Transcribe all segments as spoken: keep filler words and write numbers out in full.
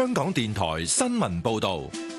香港電台新聞報道。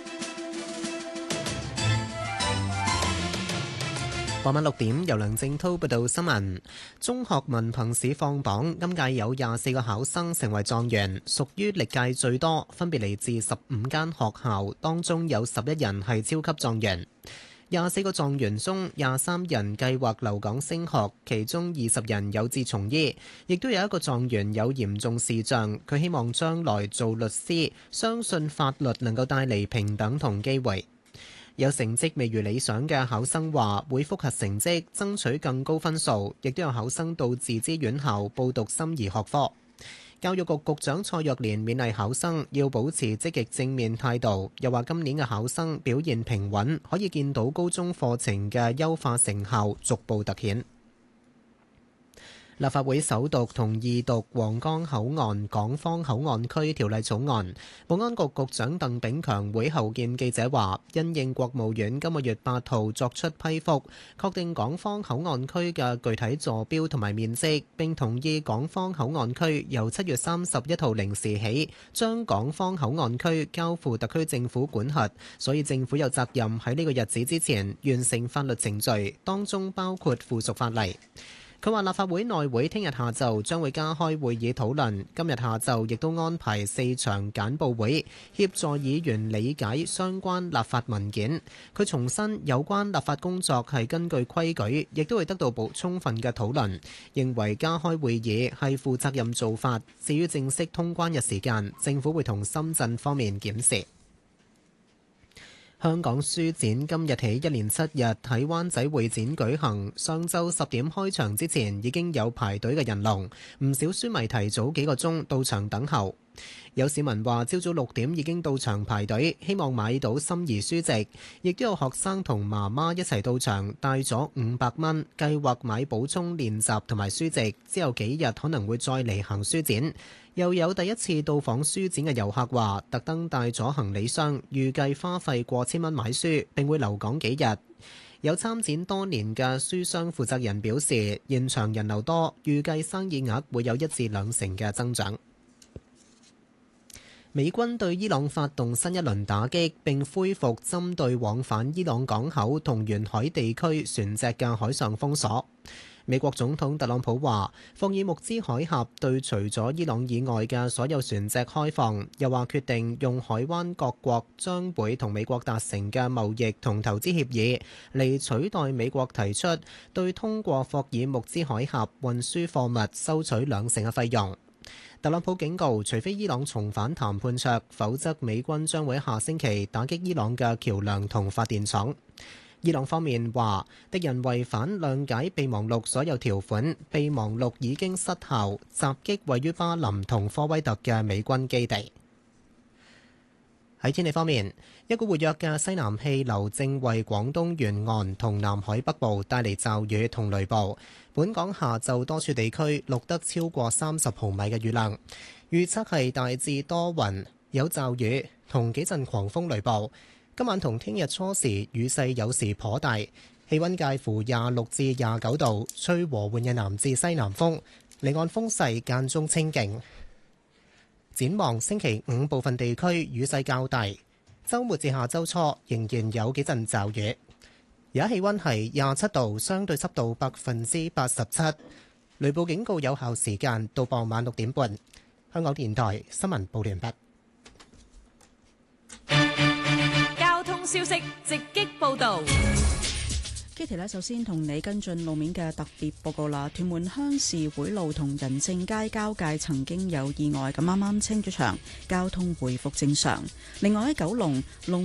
傍晚六點，由梁正滔報道新聞。中學文憑試放榜，今屆有廿四個考生成為狀元，屬於歷屆最多，分別嚟自十五間學校，當中有十一人係超級狀元。廿四個狀元中，廿三人計劃留港升學，其中二十人有志從醫，亦都有一個狀元有嚴重視障，佢希望將來做律師，相信法律能夠帶嚟平等同機會。有成績未如理想嘅考生話會複核成績，爭取更高分數，亦都有考生到自資院校報讀心儀學科。教育局局長蔡若蓮勉勵考生要保持積極正面態度，又話今年嘅考生表現平穩，可以見到高中課程嘅優化成效逐步突顯。立法會首讀同二讀皇崗口岸港方口岸區條例草案，保安局局長鄧炳強會後見記者話，因應國務院今個月八號作出批覆，確定港方口岸區嘅具體坐標同埋面積，並同意港方口岸區由七月三十一號零時起將港方口岸區交付特區政府管轄，所以政府有責任喺呢個日子之前完成法律程序，當中包括附屬法例。佢話立法會內會聽日下晝將會加開會議討論，今日下晝亦都安排四場簡報會，協助議員理解相關立法文件。佢重申有關立法工作係根據規矩，亦都會得到補充分嘅討論，認為加開會議係負責任做法。至於正式通關嘅時間，政府會同深圳方面檢視。香港書展今日起一連七日喺灣仔會展舉行，上晝十點開場之前已經有排隊嘅人龍，唔少書迷提早幾個鐘到場等候。有市民話朝早六點已經到場排隊，希望買到心儀書籍，亦都有學生同媽媽一齊到場，帶咗五百蚊，計劃買補充練習同埋書籍，之後幾日可能會再嚟行書展。又有第一次到訪書展嘅遊客話，特登帶咗行李箱，預計花費過千蚊買書，並會留港幾日。有參展多年嘅書商負責人表示，現場人流多，預計生意額會有一至兩成嘅增長。美軍對伊朗發動新一輪打擊，並恢復針對往返伊朗港口同沿海地區船隻嘅海上封鎖。美國總統特朗普話，霍爾木茲海峽對除咗伊朗以外嘅所有船隻開放，又話決定用海灣各國將會同美國達成嘅貿易同投資協議嚟取代美國提出對通過霍爾木茲海峽運輸貨物收取兩成嘅費用。特朗普警告，除非伊朗重返談判桌，否則美軍將會下星期打擊伊朗嘅橋梁同發電廠。伊朗方面話，敵人違反諒解備忘錄所有條款，備忘錄已經失效，襲擊位於巴林同科威特嘅美軍基地。喺天氣方面，一股活躍嘅西南氣流正為廣東沿岸同南海北部帶嚟驟雨同雷暴。本港下晝多處地區錄得超過三十毫米嘅雨量，預測係大致多雲，有驟雨同幾陣狂風雷暴。今晚同聽日初時雨勢有時頗大，氣溫介乎廿六至廿九度，吹和緩嘅南至西南風，離岸風勢間中清勁。展望星期五部分地區雨勢較大，週末至下週初仍然有幾陣驟雨。而家氣溫係廿七度，相對濕度百分之八十七，雷暴警告有效時間到傍晚六點半。香港電台新聞報完畢。 消息直擊報導。 Kitty 咧，首先同你跟進路面嘅特別報告啦。屯門鄉事會路同仁政街交界曾經有意外，咁啱啱清咗場，交通回復正常。另外喺九龍龍